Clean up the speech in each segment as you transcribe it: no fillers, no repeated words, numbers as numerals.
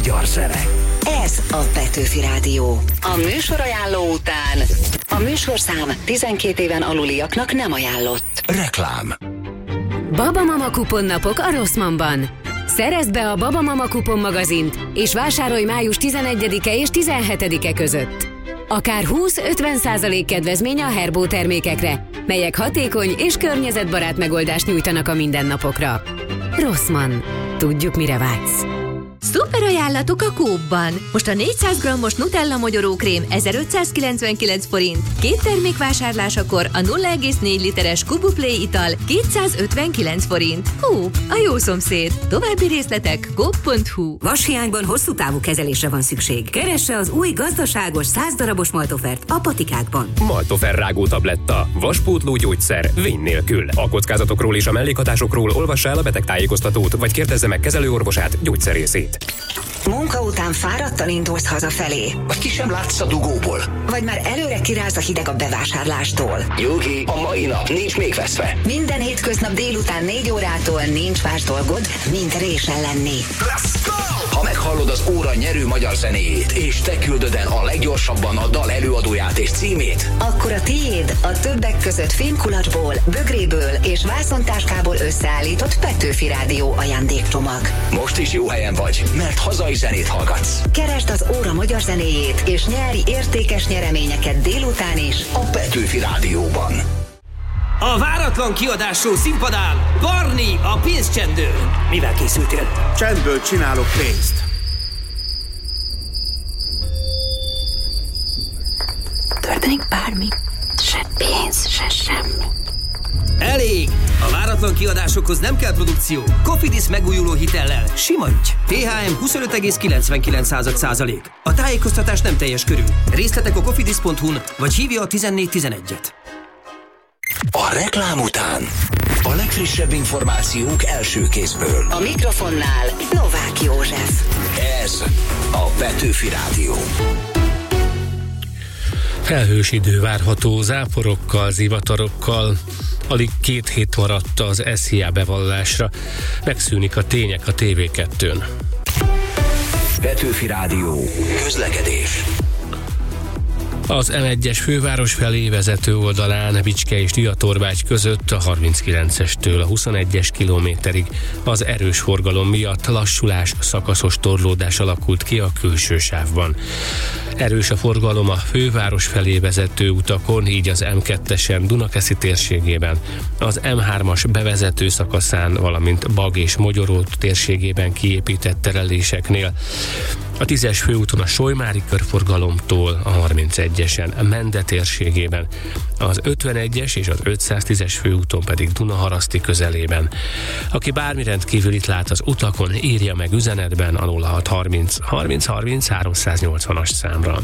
magyar zene. Ez a Petőfi Rádió. A műsorajánló után a műsorszám 12 éven aluliaknak nem ajánlott. Reklám. Babamama kuponnapok a Rossmannban. Szerezd be a Babamama kupon magazint, és vásárolj május 11-e és 17-e között. Akár 20-50% kedvezmény a Herbo termékekre, melyek hatékony és környezetbarát megoldást nyújtanak a mindennapokra. Rossmann. Tudjuk, mire vágysz. Szuper ajánlatok a Coop-ban. Most a 400 g-os Nutella mogyorókrém 1599 forint. 2 termék vásárlásakor a 0,4 literes Kubuplay ital 259 forint. Coop, a jó szomszéd. További részletek coop.hu. Vashiányban hosszú távú kezelésre van szükség. Keresse az új gazdaságos 100 darabos Maltofert a patikákban. Maltofer rágó tabletta. Vaspótló gyógyszer. Vény nélkül. A kockázatokról és a mellékhatásokról olvassa el a betegtájékoztatót, vagy kérdezze meg kezelőorvosát, gyógyszerészét. Munka után fáradtan indulsz hazafelé. Vagy ki sem látsz a dugóból. Vagy már előre kiráz a hideg a bevásárlástól. Nyugi, a mai nap nincs még veszve. Minden hétköznap délután 4 órától nincs más dolgod, mint résen lenni. Let's go! Ha meghallod az óra nyerő magyar zenéjét, és te küldöd el a leggyorsabban a dal előadóját és címét, akkor a tiéd a többek között fémkulacsból, bögréből és vászontáskából összeállított Petőfi Rádió ajándékcsomag. most is jó helyen vagy, mert hazai zenét hallgatsz. Keresd az óra magyar zenéjét, és nyerj értékes nyereményeket délután is A Petőfi Rádióban. A váratlan kiadású színpadán Barni a pénzcsendő. Mivel készültél? Csendből csinálok pénzt. Történik bármi, se pénz, se semmi. Elég! A váratlan kiadásokhoz nem kell produkció. Cofidis megújuló hitellel. Sima ügy. THM 25,99%. A tájékoztatás nem teljes körű. Részletek a cofidis.hu-n, vagy hívja a 1411-et. A reklám után a legfrissebb információk első kézből. A mikrofonnál Novák József. Ez a Petőfi Rádió. Felhős idő várható, záporokkal, zivatarokkal. Alig 2 hét maradt az SZIA bevallásra. Megszűnik a tények a TV2-n. Petőfi Rádió. Közlekedés. Az M1-es főváros felé vezető oldalán Bicske és Diatorvágy között a 39-estől a 21-es kilométerig az erős forgalom miatt lassulás, szakaszos torlódás alakult ki a külső sávban. Erős a forgalom a főváros felé vezető utakon, így az M2-esen Dunakeszi térségében, az M3-as bevezető szakaszán, valamint Bag és Mogyoró térségében kiépített tereléseknél. A 10-es főúton a Solymári körforgalomtól a 31-esen Mende térségében, az 51-es és az 510-es főúton pedig Dunaharaszti közelében. Aki bármi rendkívülit lát az utakon, írja meg üzenetben a 0630 30 30 380-as számra.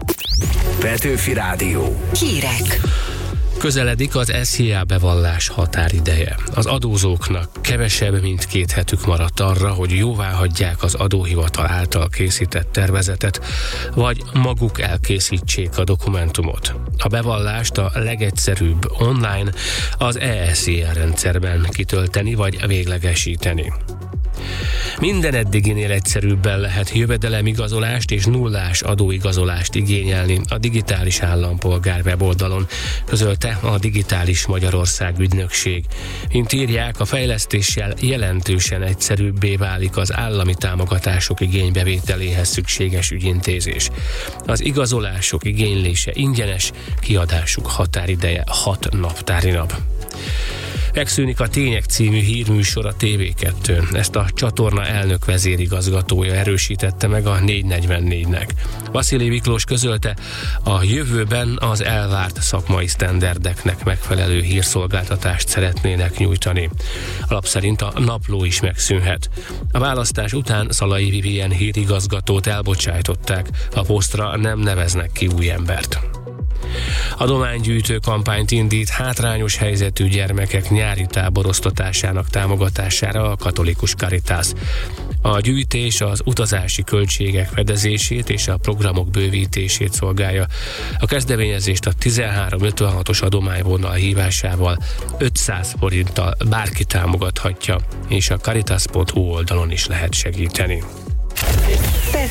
Petőfi Rádió. Hírek. Közeledik az SZIA bevallás határideje. Az adózóknak kevesebb, mint 2 hetük maradt arra, hogy jóváhagyják az adóhivatal által készített tervezetet, vagy maguk elkészítsék a dokumentumot. A bevallást a legegyszerűbb online az e-SZIA rendszerben kitölteni vagy véglegesíteni. Minden eddiginél egyszerűbben lehet jövedelemigazolást és nullás adóigazolást igényelni a digitális állampolgár weboldalon, közölte a Digitális Magyarország ügynökség. Mint írják, a fejlesztéssel jelentősen egyszerűbbé válik az állami támogatások igénybevételéhez szükséges ügyintézés. Az igazolások igénylése ingyenes, kiadásuk határideje 6 naptári nap. Megszűnik a Tények című hírműsor a TV2-n. Ezt a csatorna elnök vezérigazgatója erősítette meg a 444-nek. Vasili Miklós közölte, a jövőben az elvárt szakmai sztenderdeknek megfelelő hírszolgáltatást szeretnének nyújtani. Alap szerint a napló is megszűnhet. A választás után Szalai Vivien hírigazgatót elbocsájtották, a posztra nem neveznek ki új embert. Adománygyűjtő kampányt indít hátrányos helyzetű gyermekek nyári táborosztatásának támogatására a Katolikus Caritas. A gyűjtés az utazási költségek fedezését és a programok bővítését szolgálja. A kezdeményezést a 1356-os adományvonal hívásával 500 forinttal bárki támogathatja, és a caritas.hu oldalon is lehet segíteni.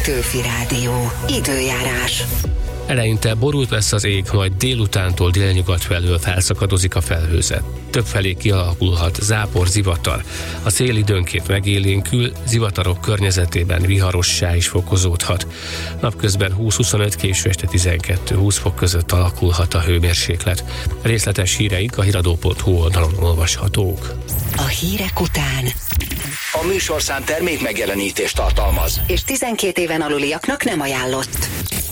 Petőfi Rádió. Időjárás. Eleinte borult lesz az ég, majd délutántól délnyugat felől felszakadozik a felhőzet. Többfelé kialakulhat zápor, zivatar. A szél időnként megélénkül, zivatarok környezetében viharossá is fokozódhat. Napközben 20-25, késő este 12-20 fok között alakulhat a hőmérséklet. Részletes híreik a hiradó.hu oldalon olvashatók. A hírek után A műsorszám termék megjelenítést tartalmaz, és 12 éven aluliaknak nem ajánlott.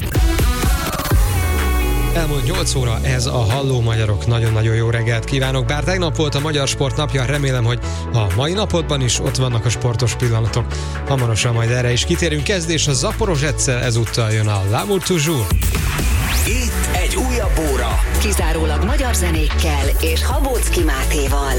Elmúlt 8 óra, ez a Halló Magyarok. Nagyon-nagyon jó reggelt kívánok. Bár tegnap volt a Magyar Sport napja, remélem, hogy a mai napodban is ott vannak a sportos pillanatok. Hamarosan majd erre is kitérünk. Kezdés a Zaporozhetszel, ezúttal jön a L'amour toujours. Itt egy újabb óra. Kizárólag magyar zenékkel és Habóczky Mátéval.